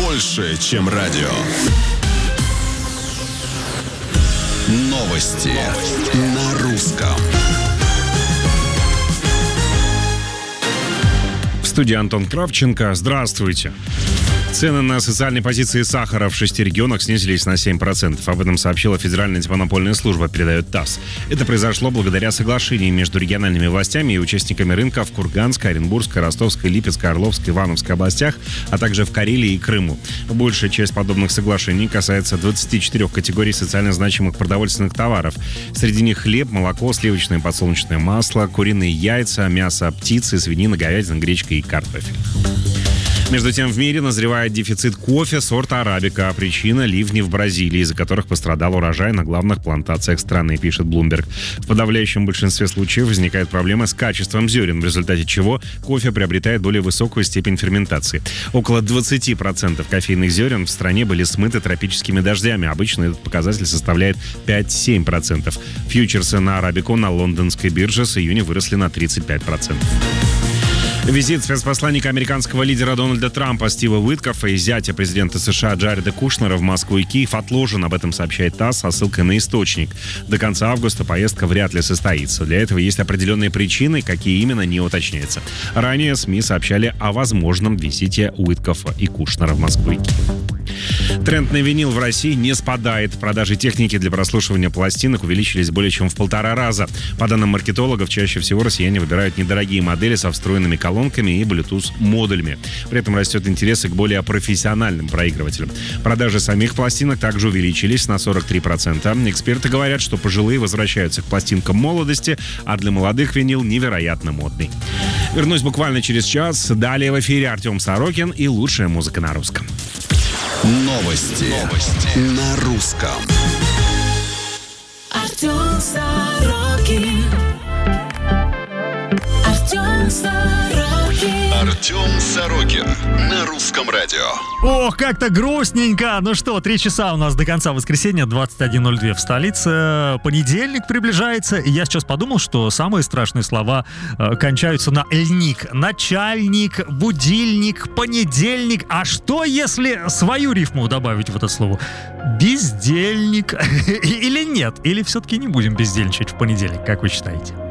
больше, чем радио. Новости на русском. В студии Антон Кравченко. Здравствуйте. Цены на социальной позиции сахара в 6 регионах снизились на 7%. Об этом сообщила Федеральная антимонопольная служба, передает ТАСС. Это произошло благодаря соглашению между региональными властями и участниками рынка в Курганской, Оренбургской, Ростовской, Липецкой, Орловской, Ивановской областях, а также в Карелии и Крыму. Большая часть подобных соглашений касается 24 категорий социально значимых продовольственных товаров. Среди них хлеб, молоко, сливочное и подсолнечное масло, куриные яйца, мясо птицы, свинина, говядина, гречка и картофель. Между тем, в мире назревает дефицит кофе сорта арабика. Причина — ливни в Бразилии, из-за которых пострадал урожай на главных плантациях страны, пишет Bloomberg. В подавляющем большинстве случаев возникает проблема с качеством зерен, в результате чего кофе приобретает более высокую степень ферментации. Около 20% кофейных зерен в стране были смыты тропическими дождями. Обычно этот показатель составляет 5-7%. Фьючерсы на арабику на лондонской бирже с июня выросли на 35%. Визит спецпосланника американского лидера Дональда Трампа Стива Уиткоффа и зятя президента США Джареда Кушнера в Москву и Киев отложен. Об этом сообщает ТАСС со ссылкой на источник. До конца августа поездка вряд ли состоится. Для этого есть определенные причины, какие именно не уточняется. Ранее СМИ сообщали о возможном визите Уиткоффа и Кушнера в Москву и Киев. Тренд на винил в России не спадает. Продажи техники для прослушивания пластинок увеличились более чем в 1,5 раза. По данным маркетологов, чаще всего россияне выбирают недорогие модели со встроенными колонками и Bluetooth-модулями. При этом растет интерес и к более профессиональным проигрывателям. Продажи самих пластинок также увеличились на 43%. Эксперты говорят, что пожилые возвращаются к пластинкам молодости, а для молодых винил невероятно модный. Вернусь буквально через час. Далее в эфире Артем Сорокин и лучшая музыка на русском. Новости на русском. Артем Сорокин. Артем Сорокин. Артем Сорокин на русском радио. Ох, как-то грустненько. Ну что, 3 часа у нас до конца воскресенья, 21:02 в столице. Понедельник приближается, и я сейчас подумал, что самые страшные слова кончаются на «льник». Начальник, будильник, понедельник. А что, если свою рифму добавить в это слово? Бездельник. Или нет? Или все-таки не будем бездельничать в понедельник, как вы считаете?